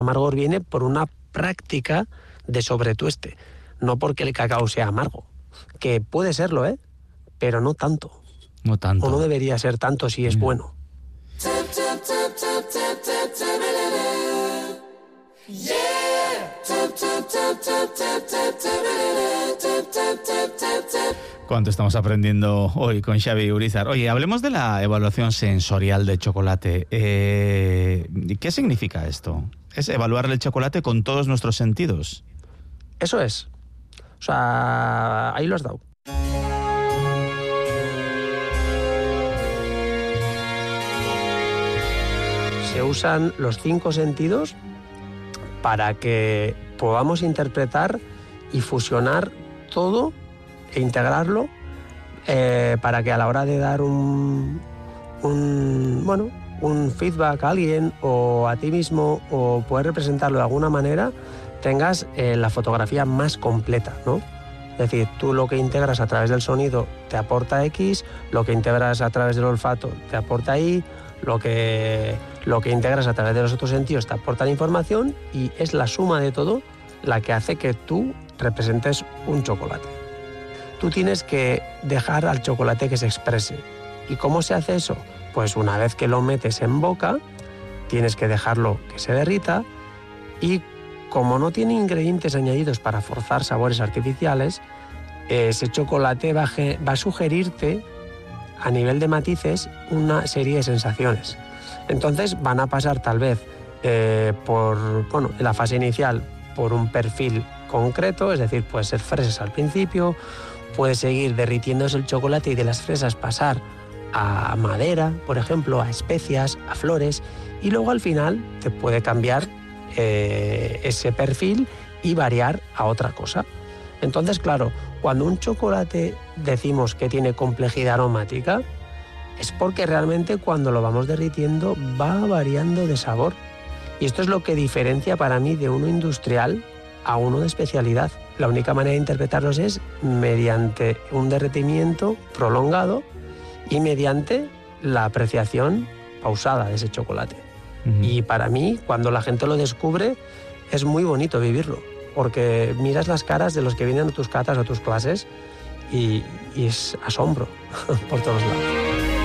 amargor viene por una práctica de sobretueste, no porque el cacao sea amargo, que puede serlo, pero no tanto. No tanto. O no debería ser tanto si es bueno. ¿Cuánto estamos aprendiendo hoy con Xavi Urizar? Oye, hablemos de la evaluación sensorial del chocolate. ¿Qué significa esto? ¿Es evaluar el chocolate con todos nuestros sentidos? Eso es. O sea, ahí lo has dado. Se usan los 5 sentidos para que podamos interpretar y fusionar todo e integrarlo para que a la hora de dar un feedback a alguien o a ti mismo o poder representarlo de alguna manera tengas la fotografía más completa, ¿no? Es decir, tú lo que integras a través del sonido te aporta X, lo que integras a través del olfato te aporta Y, lo que integras a través de los otros sentidos te aporta la información y es la suma de todo la que hace que tú representes un chocolate. Tú tienes que dejar al chocolate que se exprese. ¿Y cómo se hace eso? Pues una vez que lo metes en boca, tienes que dejarlo que se derrita y como no tiene ingredientes añadidos para forzar sabores artificiales, ese chocolate va a sugerirte a nivel de matices una serie de sensaciones. Entonces van a pasar tal vez en la fase inicial por un perfil concreto, es decir, puede ser fresas al principio, puede seguir derritiéndose el chocolate y de las fresas pasar a madera, por ejemplo, a especias, a flores, y luego al final te puede cambiar ese perfil y variar a otra cosa. Entonces, claro, cuando un chocolate decimos que tiene complejidad aromática, es porque realmente cuando lo vamos derritiendo va variando de sabor. Y esto es lo que diferencia para mí de uno industrial a uno de especialidad. La única manera de interpretarlos es mediante un derretimiento prolongado y mediante la apreciación pausada de ese chocolate. Uh-huh. Y para mí, cuando la gente lo descubre, es muy bonito vivirlo, porque miras las caras de los que vienen a tus catas o a tus clases y es asombro por todos lados.